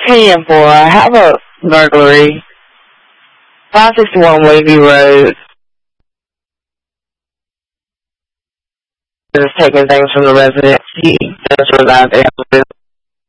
Hey, boy, I have a burglary. 561 Wavy Road is taking things from the residents. He does reside there.